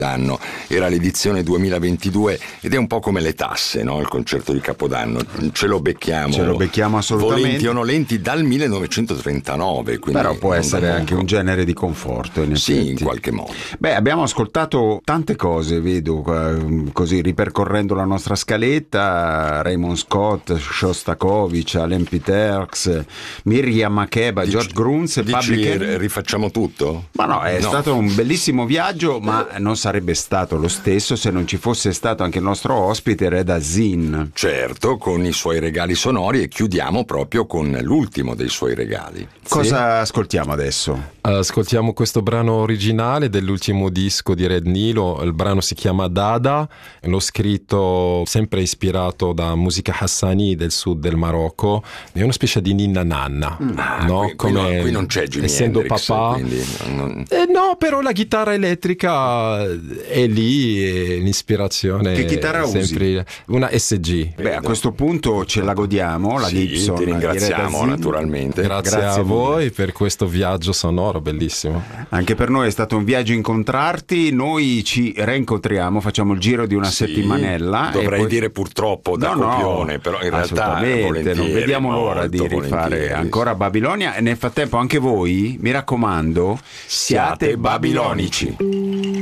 d'anno. Era l'edizione 2022 ed è un po' come le tasse, no? Il concerto di Capodanno. Ce lo becchiamo assolutamente, volenti o nolenti, dal 1939. Però può essere anche un genere di conforto, in sì, effetti. in qualche modo. Beh, abbiamo ascoltato tante cose, vedo, così ripercorrendo la nostra scaletta: Raymond Scott, Shostakovich, Alain Peterks, Miriam Makeba, George Gruntz e Public Enemy. Rifacciamo tutto? Ma no, è stato un bellissimo viaggio, ma non sarebbe stato lo stesso se non ci fosse stato anche il nostro ospite Reda Zin. Certo, con i suoi regali sonori, e chiudiamo proprio con l'ultimo dei suoi regali. Cosa ascoltiamo adesso? Ascoltiamo questo brano originale dell'ultimo disco di Red Nilo. Il brano si chiama Dada, l'ho scritto sempre ispirato da musica hassani del sud del Marocco. È una specie di ninna nanna, no? Qui non c'è Jimi essendo Hendrix, papà, no, però la chitarra elettrica è lì, e l'ispirazione. Che chitarra sempre usi? una SG. Beh, a questo punto ce la godiamo, la Gibson. Ti ringraziamo naturalmente. Grazie a voi per questo viaggio sonoro bellissimo. Anche per noi è stato un viaggio incontrarti. Noi ci reincontriamo, facciamo il giro di una settimanella. Dovrei dire purtroppo da copione, però in realtà non vediamo l'ora di rifare ancora Babilonia. E nel frattempo anche voi, mi raccomando, siate babilonici.